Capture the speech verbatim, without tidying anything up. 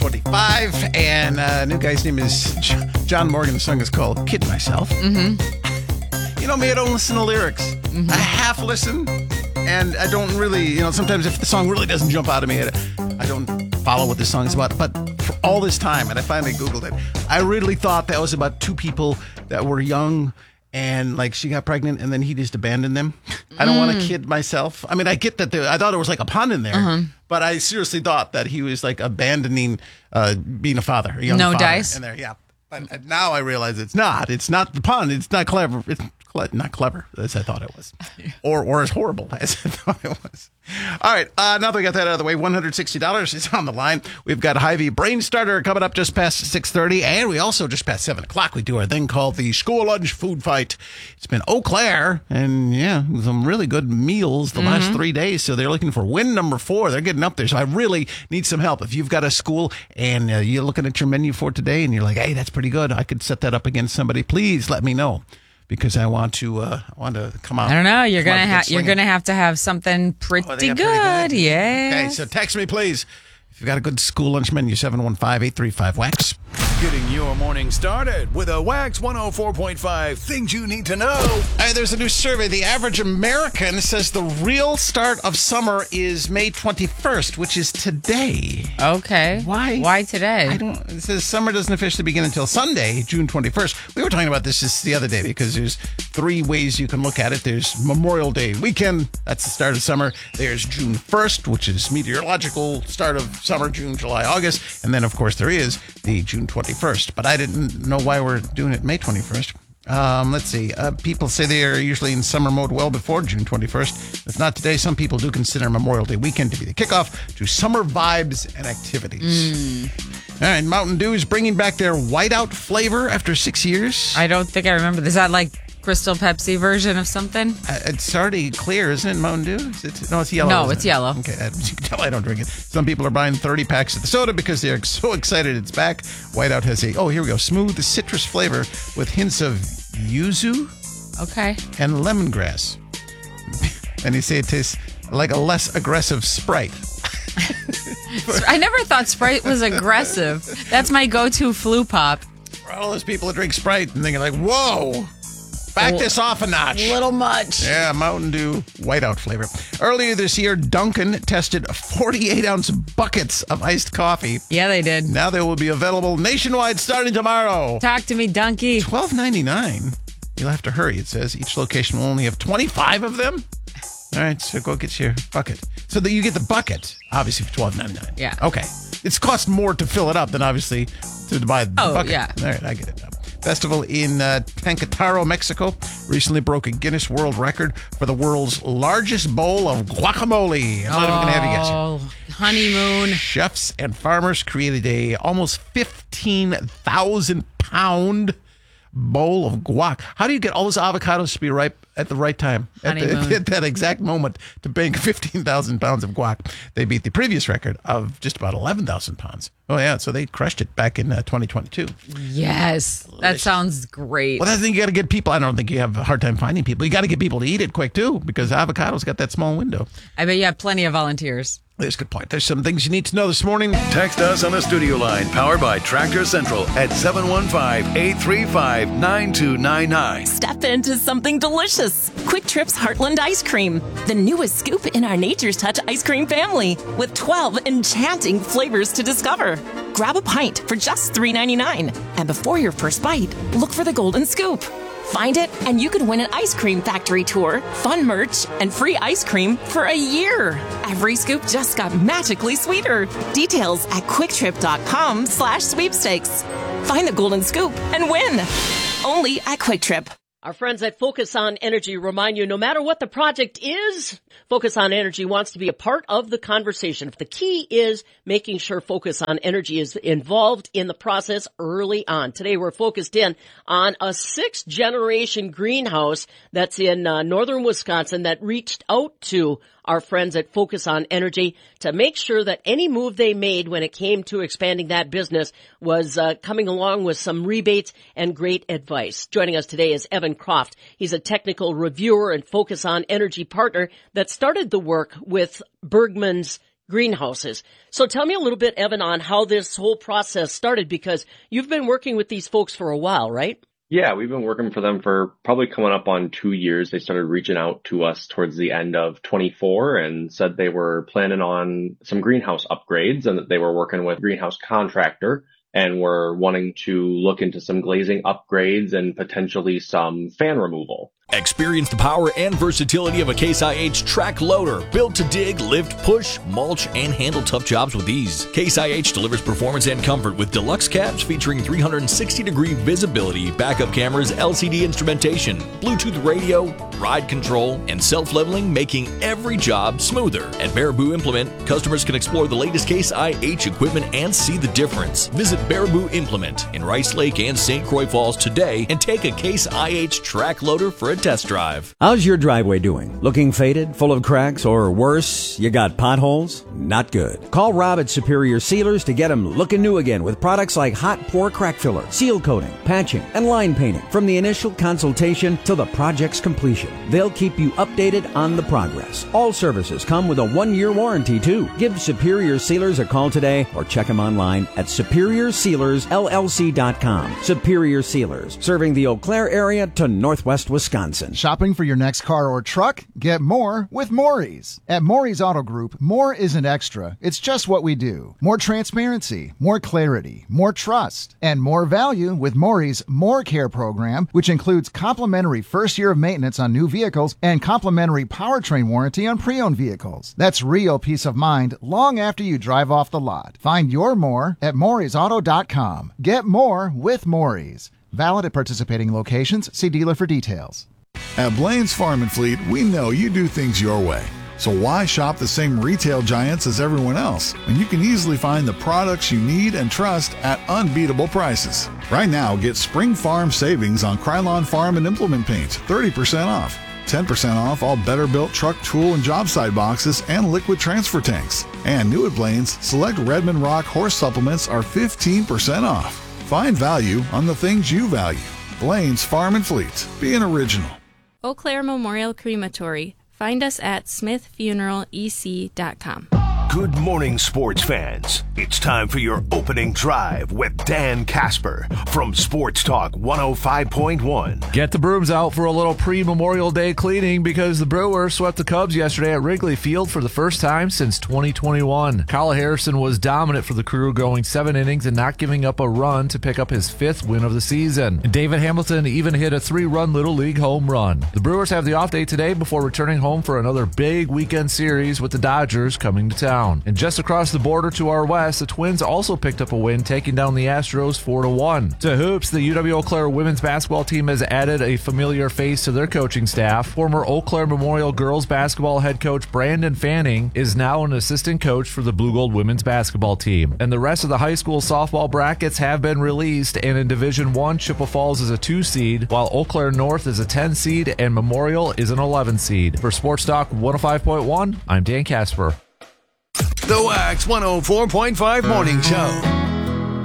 forty-five, and uh, new guy's name is John Morgan. The song is called Kid Myself. Mm-hmm. You know me, I don't listen to lyrics. Mm-hmm. I half listen, and I don't really, you know, sometimes if the song really doesn't jump out of me, I don't follow what the song is about. But for all this time, and I finally Googled it, I really thought that was about two people that were young, and like she got pregnant, and then he just abandoned them. I don't mm. want to kid myself. I mean, I get that. The, I thought it was like a pun in there, uh-huh. but I seriously thought that he was like abandoning uh, being a father, a young no father dice in there. Yeah, but now I realize it's not. It's not the pun. It's not clever. It's not clever as I thought it was, or or as horrible as I thought it was. All right, uh, now that we got that out of the way, one hundred sixty dollars is on the line. We've got Hy-Vee Brain Starter coming up just past six thirty, and we also just past seven o'clock. We do our thing called the School Lunch Food Fight. It's been Eau Claire, and yeah, some really good meals the mm-hmm. last three days. So they're looking for win number four. They're getting up there. So I really need some help. If you've got a school and uh, you're looking at your menu for today, and you're like, hey, that's pretty good, I could set that up against somebody. Please let me know. Because I want to, uh, I want to come out. I don't know. You're gonna have, you're gonna have to have something pretty, oh, good. pretty good. Yeah. Okay, so text me, please. If you've got a good school lunch menu, seven one five, eight three five, W A X. Getting your morning started with a Wax one oh four point five things you need to know. All right, there's a new survey. The average American says the real start of summer is May twenty-first, which is today. Okay. Why? Why today? I don't. It says summer doesn't officially begin until Sunday, June twenty-first. We were talking about this just the other day because there's three ways you can look at it. There's Memorial Day weekend. That's the start of summer. There's June first, which is meteorological start of summer, June, July, August. And then, of course, there is the June twenty-first. But I didn't know why we're doing it May twenty-first. Um, let's see. Uh, people say they are usually in summer mode well before June twenty-first. If not today, some people do consider Memorial Day weekend to be the kickoff to summer vibes and activities. Mm. All right, Mountain Dew is bringing back their whiteout flavor after six years. I don't think I remember. Is that like Crystal Pepsi version of something? Uh, it's already clear, isn't it, Mountain Dew? Is it, no, it's yellow. No, it's it? yellow. Okay, I, you can tell I don't drink it. Some people are buying thirty packs of the soda because they're so excited it's back. Whiteout has a, oh, here we go, smooth citrus flavor with hints of yuzu okay, and lemongrass. And they say it tastes like a less aggressive Sprite. I never thought Sprite was aggressive. That's my go-to flu pop. For all those people that drink Sprite and thinking like, whoa, back this off a notch. A little much. Yeah, Mountain Dew whiteout flavor. Earlier this year, Dunkin' tested forty-eight ounce buckets of iced coffee. Yeah, they did. Now they will be available nationwide starting tomorrow. Talk to me, Dunky. twelve ninety-nine. You'll have to hurry, it says. Each location will only have twenty-five of them. All right, so go get your bucket. So that you get the bucket, obviously, for twelve ninety-nine. Yeah. Okay. It's cost more to fill it up than, obviously, to buy the oh, bucket. yeah. All right, I get it now. Festival in uh, Tancataro, Mexico, recently broke a Guinness World Record for the world's largest bowl of guacamole. I'm not even going to have you guess. Oh, honeymoon. Chefs and farmers created a almost fifteen thousand pound bowl of guac. How do you get all those avocados to be ripe at the right time? At, the, at that exact moment to bake fifteen thousand pounds of guac. They beat the previous record of just about eleven thousand pounds. Oh, yeah. So they crushed it back in uh, twenty twenty-two. Yes. That sounds great. Well, I think you got to get people. I don't think you have a hard time finding people. You got to get people to eat it quick, too, because avocados got that small window. I bet you have plenty of volunteers. There's a good point. There's some things you need to know this morning. Text us on the studio line, powered by Tractor Central, at seven one five, eight three five, nine two nine nine. Step into something delicious. Quick Trip's Heartland Ice Cream, the newest scoop in our Nature's Touch ice cream family, with twelve enchanting flavors to discover. Grab a pint for just three ninety-nine, and before your first bite, look for the golden scoop. Find it, and you could win an ice cream factory tour, fun merch, and free ice cream for a year. Every scoop just got magically sweeter. Details at quicktrip.com slash sweepstakes. Find the golden scoop and win. Only at Quick Trip. Our friends at Focus on Energy remind you, no matter what the project is, Focus on Energy wants to be a part of the conversation. The key is making sure Focus on Energy is involved in the process early on. Today, we're focused in on a sixth-generation greenhouse that's in uh, northern Wisconsin that reached out to our friends at Focus on Energy to make sure that any move they made when it came to expanding that business was uh, coming along with some rebates and great advice. Joining us today is Evan Croft. He's a technical reviewer and Focus on Energy partner that started the work with Bergman's greenhouses. So tell me a little bit, Evan, on how this whole process started, because you've been working with these folks for a while, right? Yeah, we've been working for them for probably coming up on two years. They started reaching out to us towards the end of twenty-four and said they were planning on some greenhouse upgrades and that they were working with a greenhouse contractor and were wanting to look into some glazing upgrades and potentially some fan removal. Experience the power and versatility of a Case I H track loader, built to dig, lift, push, mulch, and handle tough jobs with ease. Case I H delivers performance and comfort with deluxe cabs featuring three hundred sixty degree visibility, backup cameras, L C D instrumentation, Bluetooth radio, ride control, and self-leveling, making every job smoother. At Baraboo Implement, customers can explore the latest Case I H equipment and see the difference. Visit Baraboo Implement in Rice Lake and Saint Croix Falls today and take a Case I H track loader for a test drive. How's your driveway doing? Looking faded, full of cracks, or worse, you got potholes? Not good. Call Rob at Superior Sealers to get them looking new again with products like hot pour crack filler, seal coating, patching, and line painting. From the initial consultation to the project's completion, they'll keep you updated on the progress. All services come with a one-year warranty too. Give Superior Sealers a call today or check them online at superior sealers l l c dot com. Superior Sealers, serving the Eau Claire area to northwest Wisconsin. Shopping for your next car or truck? Get more with Maury's. At Maury's Auto Group, more isn't extra. It's just what we do. More transparency, more clarity, more trust, and more value with Maury's More Care program, which includes complimentary first year of maintenance on new vehicles and complimentary powertrain warranty on pre-owned vehicles. That's real peace of mind long after you drive off the lot. Find your more at Maury's Auto dot com. Get more with Maury's. Valid at participating locations. See dealer for details. At Blaine's Farm and Fleet, we know you do things your way. So why shop the same retail giants as everyone else when you can easily find the products you need and trust at unbeatable prices? Right now, get Spring Farm savings on Krylon Farm and Implement paint, thirty percent off. ten percent off all better-built truck, tool, and job site boxes and liquid transfer tanks. And new at Blaine's, select Redmond Rock horse supplements are fifteen percent off. Find value on the things you value. Blaine's Farm and Fleet. Be an original. Eau Claire Memorial Crematory. Find us at smith funeral e c dot com. Good morning, sports fans. It's time for your opening drive with Dan Casper from Sports Talk one oh five point one. Get the brooms out for a little pre-Memorial Day cleaning because the Brewers swept the Cubs yesterday at Wrigley Field for the first time since twenty twenty-one. Kyle Harrison was dominant for the Crew, going seven innings and not giving up a run to pick up his fifth win of the season. And David Hamilton even hit a three-run Little League home run. The Brewers have the off day today before returning home for another big weekend series with the Dodgers coming to town. And just across the border to our west, the Twins also picked up a win, taking down the Astros four to one. To hoops, the U W Eau Claire women's basketball team has added a familiar face to their coaching staff. Former Eau Claire Memorial girls basketball head coach Brandon Fanning is now an assistant coach for the Blue Gold women's basketball team. And the rest of the high school softball brackets have been released, and in Division one, Chippewa Falls is a two seed, while Eau Claire North is a ten seed, and Memorial is an eleven seed. For Sports Talk one oh five point one, I'm Dan Casper. The Wax one oh four point five Morning Show.